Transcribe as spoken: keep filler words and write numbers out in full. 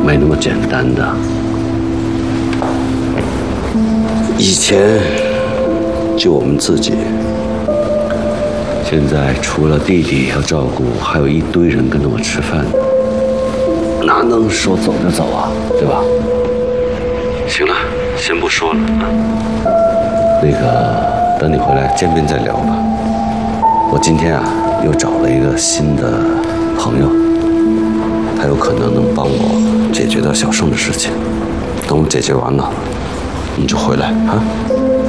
没那么简单的。以前就我们自己，现在除了弟弟要照顾，还有一堆人跟着我吃饭，哪能说走就走啊，对吧？行了，先不说了啊。那个，等你回来见面再聊吧。我今天啊，又找了一个新的朋友，他有可能能帮我解决掉小盛的事情。等我解决完了，你就回来啊。